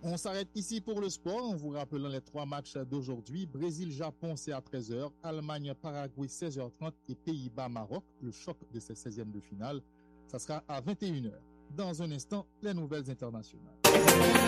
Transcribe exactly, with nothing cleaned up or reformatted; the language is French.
On s'arrête ici pour le sport en vous rappelant les trois matchs d'aujourd'hui. Brésil-Japon, c'est à treize heures. Allemagne-Paraguay, seize heures trente. Et Pays-Bas-Maroc, le choc de ces seizièmes de finale, ça sera à vingt et une heures. Dans un instant, les nouvelles internationales.